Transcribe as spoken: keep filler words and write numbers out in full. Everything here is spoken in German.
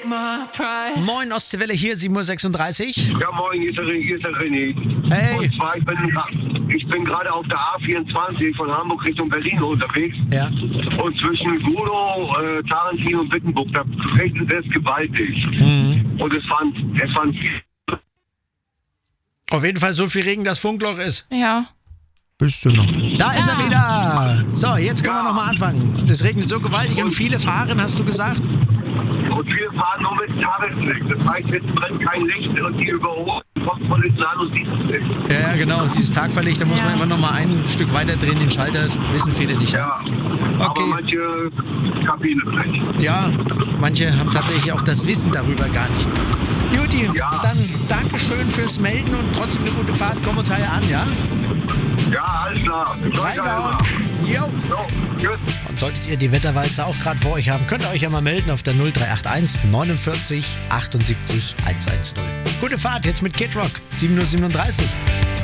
Moin Ostseewelle hier, sieben Uhr sechsunddreißig. Ja, moin, hier ist der, hier ist der René. Hey. Und zwar, ich bin, ich bin gerade auf der A vierundzwanzig von Hamburg Richtung Berlin unterwegs. Ja. Und zwischen Gudow, äh, Tarantin und Wittenburg, da regnet es gewaltig. Mhm. Und es waren, es waren viel. Auf jeden Fall so viel Regen, dass Funkloch ist. Ja. Bist du noch? Da ist Ja. er wieder. So, jetzt können Ja. wir nochmal anfangen. Und es regnet so gewaltig und viele fahren, hast du gesagt? Und wir fahren nur mit Tageslicht. Das heißt, jetzt brennt kein Licht und die überholen kommt von den an und sieht es nicht. Ja, ja, genau. Dieses Tagverlicht, da muss Ja. man immer noch mal ein Stück weiter drehen, den Schalter. Wissen viele nicht. Ja. Ja, Aber okay. manche Kabine brennt. Ja, manche haben tatsächlich auch das Wissen darüber gar nicht. Juti, Ja. dann Dankeschön fürs Melden und trotzdem eine gute Fahrt. Komm uns heil an, ja? Ja, alles klar. Ich weiß ja Reinhauen. immer. Jo. So, tschüss. Und solltet ihr die Wetterwalze auch gerade vor euch haben, könnt ihr euch ja mal melden auf der null drei acht eins neunundvierzig achtundsiebzig hundertzehn. Gute Fahrt jetzt mit Kid Rock, sieben Uhr siebenunddreißig.